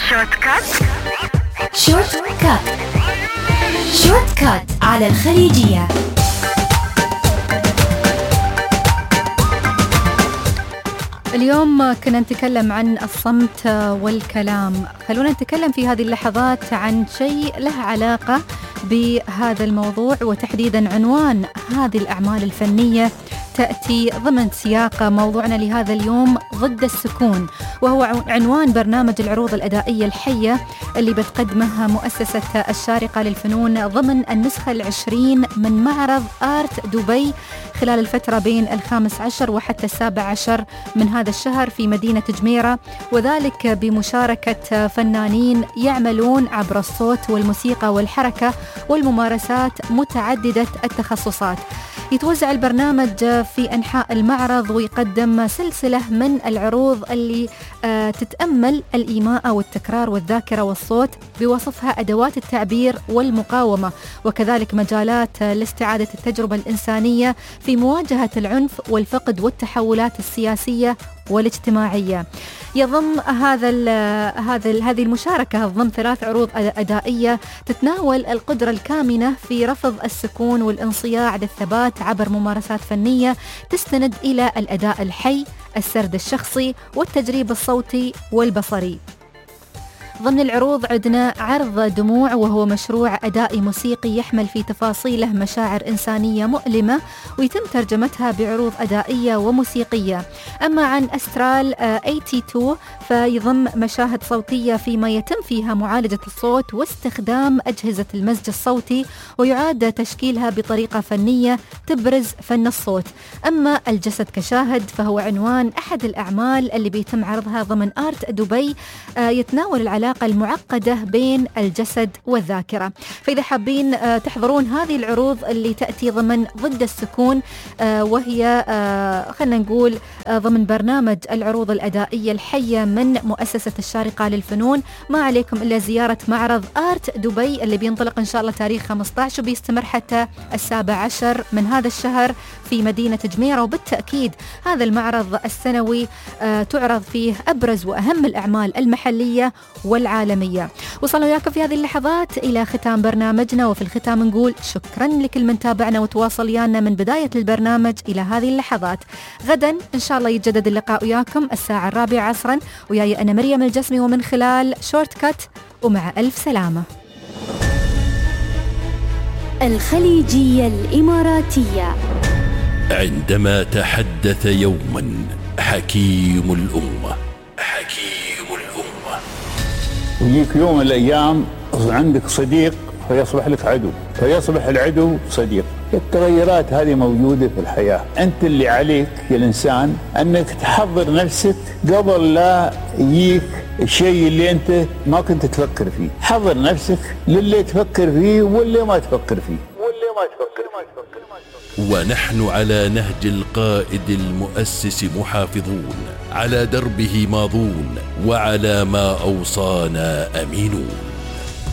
شورت كات. شورت كات. شورت كات على الخليجية. اليوم كنا نتكلم عن الصمت والكلام. خلونا نتكلم في هذه اللحظات عن شيء له علاقة بهذا الموضوع، وتحديدا عنوان هذه الأعمال الفنية تأتي ضمن سياق موضوعنا لهذا اليوم، ضد السكون، وهو عنوان برنامج العروض الأدائية الحية اللي بتقدمها مؤسسة الشارقة للفنون ضمن النسخة 20 من معرض آرت دبي خلال الفترة بين 15 وحتى 17 من هذا الشهر في مدينة جميرة، وذلك بمشاركة فنانين يعملون عبر الصوت والموسيقى والحركة والممارسات متعددة التخصصات. يتوزع البرنامج في أنحاء المعرض ويقدم سلسلة من العروض اللي تتأمل الإيماء والتكرار والذاكرة والصوت بوصفها أدوات التعبير والمقاومة، وكذلك مجالات لاستعادة التجربة الإنسانية في مواجهة العنف والفقد والتحولات السياسية والاجتماعية. يضم هذه المشاركة ضمن 3 عروض أدائية تتناول القدرة الكامنة في رفض السكون والانصياع للثبات عبر ممارسات فنية تستند إلى الأداء الحي، السرد الشخصي والتجريب الصوتي والبصري. ضمن العروض عندنا عرض دموع، وهو مشروع أدائي موسيقي يحمل في تفاصيله مشاعر إنسانية مؤلمة ويتم ترجمتها بعروض أدائية وموسيقية. أما عن أسترال 82 فيضم مشاهد صوتية فيما يتم فيها معالجة الصوت واستخدام أجهزة المزج الصوتي، ويعاد تشكيلها بطريقة فنية تبرز فن الصوت. أما الجسد كشاهد فهو عنوان أحد الأعمال اللي بيتم عرضها ضمن آرت دبي، يتناول العلاقة المعقدة بين الجسد والذاكرة. فإذا حابين تحضرون هذه العروض اللي تأتي ضمن ضد السكون، وهي خلنا نقول ضمن برنامج العروض الأدائية الحية من مؤسسة الشارقة للفنون، ما عليكم إلا زيارة معرض آرت دبي اللي بينطلق إن شاء الله تاريخ 15 وبيستمر حتى 17 من هذا الشهر في مدينة جميرة. وبالتأكيد هذا المعرض السنوي تعرض فيه أبرز وأهم الأعمال المحلية والعالمية. وصلنا وياكم في هذه اللحظات إلى ختام برنامجنا، وفي الختام نقول شكرا لكل من تابعنا وتواصل ويانا من بداية البرنامج إلى هذه اللحظات. غدا إن شاء الله يتجدد اللقاء وياكم الساعة 4 عصرا، وياي أنا مريم الجسمي ومن خلال شورت كات، ومع ألف سلامة. الخليجية الإماراتية. عندما تحدث يوما حكيم الأمة يجيك يوم من الأيام عندك صديق فيصبح لك عدو، فيصبح العدو صديق. التغيرات هذه موجودة في الحياة. أنت اللي عليك يا الإنسان أنك تحضر نفسك قبل لا يجيك الشيء اللي أنت ما كنت تفكر فيه. حضر نفسك للي تفكر فيه واللي ما تفكر فيه. ونحن على نهج القائد المؤسس محافظون، على دربه ماضون، وعلى ما أوصانا أمينون.